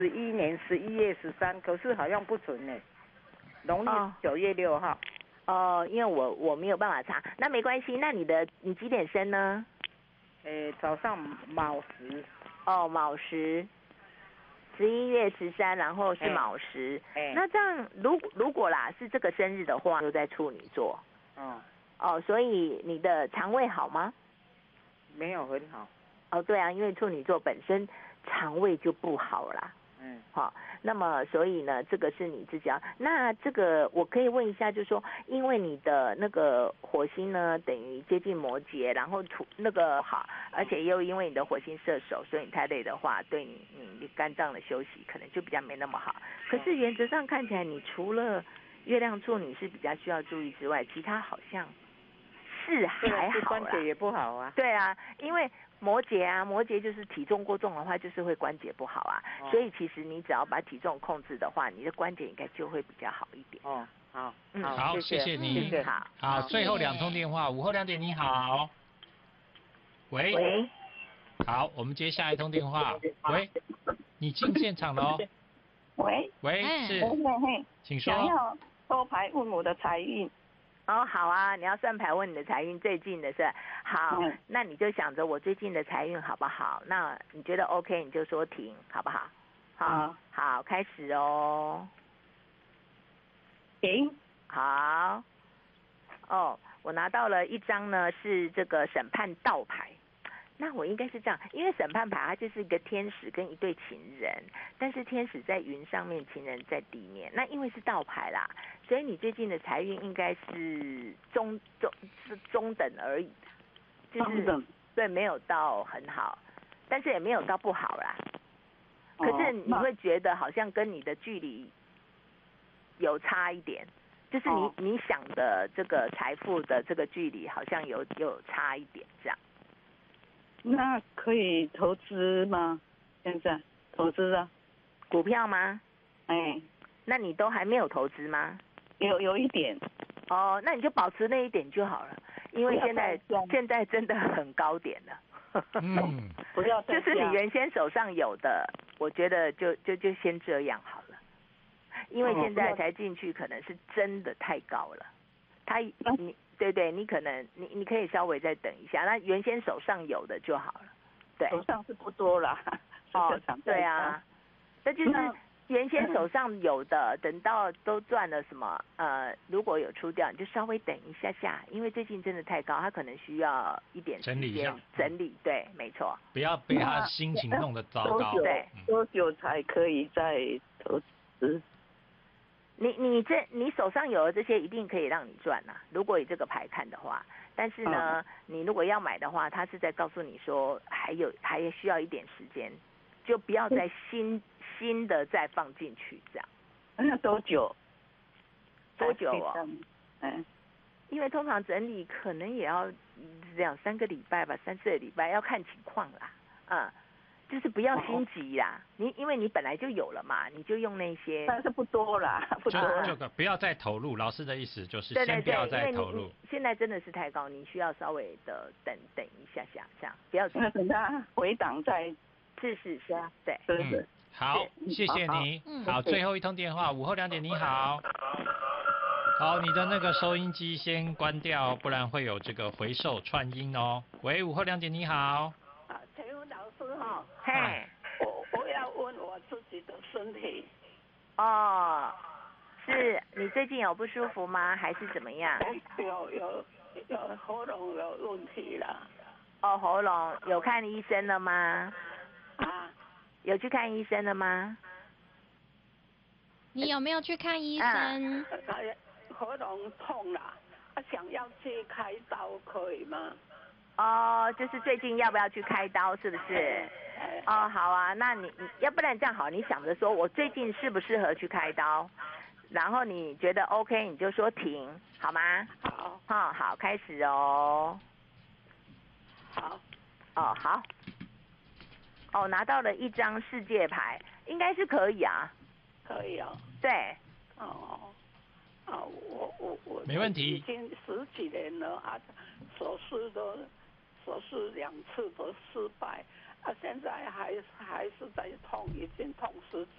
11年11月13，可是好像不准呢。农历9月6号。 因为我没有办法查，那没关系。那你几点生呢？ 早上卯时。 卯时，11月13，然后是卯时。那这样如果啦是这个生日的话，就在处女座。所以你的肠胃好吗？ 没有很好。 对啊，因为处女座本身肠胃就不好啦。好，那么所以呢，这个是你自己要。那这个我可以问一下，就是说，因为你的那个火星呢，等于接近摩羯，然后好，而且又因为你的火星射手，所以你太累的话，对你肝脏的休息可能就比较没那么好。可是原则上看起来，你除了月亮处女是比较需要注意之外，其他好像是还好啦。 关节也不好啊。 对啊，因为摩羯就是体重过重的话，就是会关节不好啊。所以其实你只要把体重控制的话，你的关节应该就会比较好一点。 好，谢谢你。好，最后2通电话，午后2点你好。喂。好，我们接下一通电话。喂，你进现场了哦。喂，是。请说。 想要抽牌问我的财运。 好啊，你要算牌问你的财运最近的是好，那你就想着我最近的财运好不好？那你觉得 OK 你就说停，好不好？好，开始哦。 停。 好。我拿到了一张呢，是这个审判道牌。那我应该是这样，因为审判牌它就是一个天使跟一对情人，但是天使在云上面，情人在地面。那因为是道牌啦，所以你最近的财运应该是中等而已，就是对，没有到很好，但是也没有到不好啦。可是你会觉得好像跟你的距离有差一点，就是你想的这个财富的这个距离好像有差一点这样。 那可以投资吗？现在投资啊？ 股票吗？那你都还没有投资吗？ 有一点。 那你就保持那一点就好了，因为现在真的很高点了。 不要再就是你原先手上有的，我觉得就先这样好了，因为现在才进去，可能是真的太高了。对，你可能你可以稍微再等一下，那原先手上有的就好了。对， 手上是不多啦。 对啊，那就是原先手上有的，等到都赚了什么如果有出掉，你就稍微等一下下，因为最近真的太高，它可能需要一点时间整理。对，没错。 不要被他心情弄得糟糕。 对， 多久才可以再投资？ 你手上有的这些一定可以让你赚啊，如果以这个牌看的话。但是呢，你如果要买的话，他是在告诉你说还需要一点时间，就不要再新的再放进去这样。 那多久？ 因为通常整理可能也要2-3个礼拜吧，3-4个礼拜，要看情况啦。就是不要心急啦，因为你本来就有了嘛，你就用那些。 但是不多啦，不多。 就不要再投入。老师的意思就是先不要再投入。 现在真的是太高，你需要稍微的等一下下，这样不要。 那等它回档再。 是啊，对。 好，谢谢你。好，最后一通电话，午后2点你好。好，你的那个收音机先关掉，不然会有这个回授串音哦。喂，午后2点你好。 陈文老师哈。我要问我自己的身体。 是你最近有不舒服吗？还是怎么样？ 有喉咙有问题了。 喉咙有看医生了吗？有去看医生了吗？ 你有没有去看医生？ 喉咙痛了，想要去开刀可以吗？ 就是最近要不要去开刀，是不是？好啊，那你要不然这样好，你想着说我最近适不适合去开刀，然后你觉得 OK 你就说停，好吗？ 好。 好，开始哦。 好。 拿到了一张世界牌，应该是可以啊。 可以哦。 对。 我没问题。 已经10几年了手术2次都失败现在还是在痛，已经痛10几